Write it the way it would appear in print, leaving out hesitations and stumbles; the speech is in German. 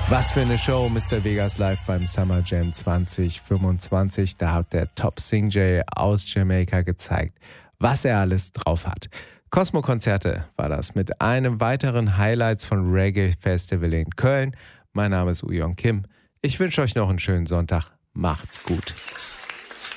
Was für eine Show, Mr. Vegas live beim Summer Jam 2025. Da hat der Top Sing Jay aus Jamaika gezeigt, was er alles drauf hat. Cosmo-Konzerte war das mit einem weiteren Highlights von Reggae Festival in Köln. Mein Name ist Uyon Kim. Ich wünsche euch noch einen schönen Sonntag. Macht's gut.